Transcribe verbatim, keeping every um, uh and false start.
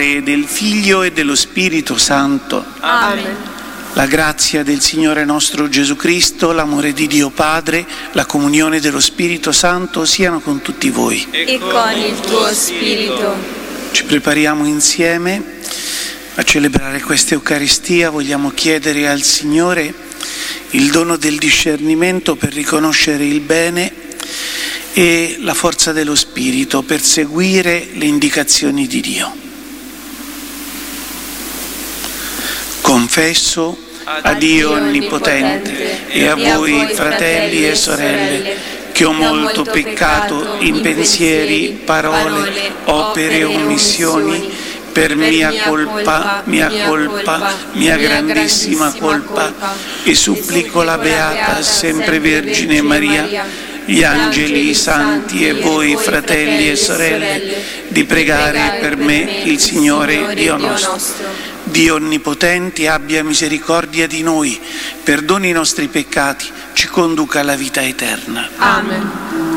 E del Figlio e dello Spirito Santo. Amen. La grazia del Signore nostro Gesù Cristo, l'amore di Dio Padre, la comunione dello Spirito Santo siano con tutti voi. E con il tuo spirito. Ci prepariamo insieme a celebrare questa Eucaristia. Vogliamo chiedere al Signore il dono del discernimento per riconoscere il bene e la forza dello Spirito per seguire le indicazioni di Dio. Confesso a Dio Onnipotente e a voi, fratelli e sorelle, che ho molto peccato in pensieri, parole, opere e omissioni, per mia colpa, mia colpa, mia grandissima colpa, e supplico la Beata Sempre Vergine Maria, gli angeli, i santi e voi, fratelli e sorelle, di pregare per me il Signore Dio nostro. Dio Onnipotente abbia misericordia di noi, perdoni i nostri peccati, ci conduca alla vita eterna. Amen.